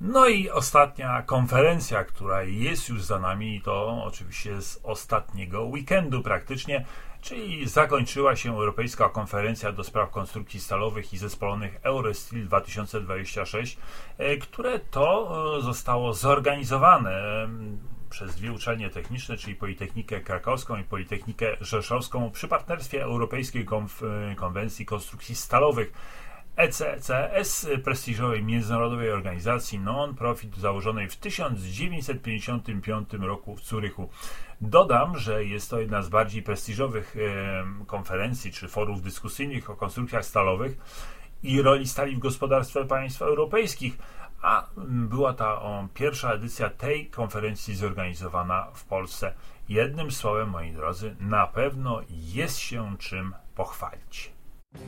No i ostatnia konferencja, która jest już za nami, to oczywiście z ostatniego weekendu praktycznie, czyli zakończyła się Europejska Konferencja do Spraw Konstrukcji Stalowych i Zespolonych Eurosteel 2026, które to zostało zorganizowane przez dwie uczelnie techniczne, czyli Politechnikę Krakowską i Politechnikę Rzeszowską przy partnerstwie Europejskiej Konwencji Konstrukcji Stalowych. ECCS, prestiżowej międzynarodowej organizacji non-profit założonej w 1955 roku w Zurychu. Dodam, że jest to jedna z bardziej prestiżowych konferencji czy forów dyskusyjnych o konstrukcjach stalowych i roli stali w gospodarstwie państw europejskich, a była ta pierwsza edycja tej konferencji zorganizowana w Polsce. Jednym słowem, moi drodzy, na pewno jest się czym pochwalić.